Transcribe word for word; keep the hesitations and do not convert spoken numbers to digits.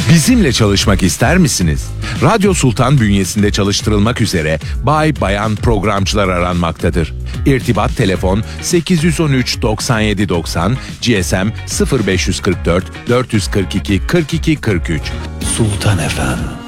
Bizimle çalışmak ister misiniz? Radyo Sultan bünyesinde çalıştırılmak üzere bay bayan programcılar aranmaktadır. İrtibat telefon sekiz yüz on üç doksan yedi doksan, G S M sıfır beş kırk dört dört yüz kırk iki kırk iki kırk üç. Sultan F M.